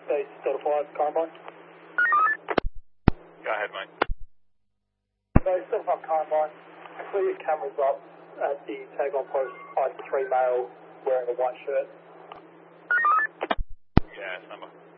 Base Delta 5, Columbine. Go ahead, mate. Base Delta 5, Columbine. Clear your cameras up at the tag on post, Item 3 male wearing a white shirt. Yeah, number.